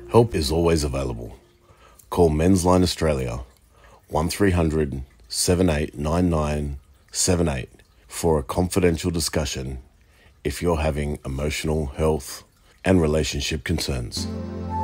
Help is always available. Call Men's Line Australia 1300 7899 78 for a confidential discussion if you're having emotional, health, and relationship concerns.